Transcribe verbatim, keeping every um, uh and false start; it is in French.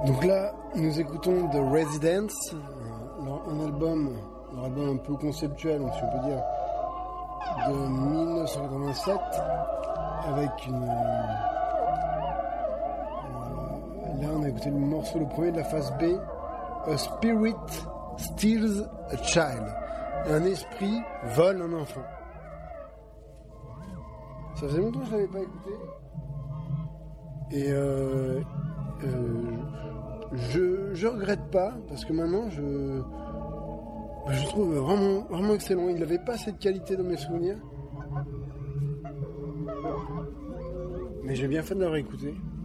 Donc là, nous écoutons The Residents, leur, un album, leur album un peu conceptuel, si on peut dire, de dix-neuf cent quatre-vingt-sept, avec une... Euh, là, on a écouté le morceau, le premier de la phase B, A Spirit Steals a Child. Un esprit vole un enfant. Ça faisait longtemps que je l'avais pas écouté. Et euh, euh, je je regrette pas parce que maintenant je je trouve vraiment vraiment excellent. Il n'avait pas cette qualité dans mes souvenirs, mais j'ai bien fait de l'avoir écouté.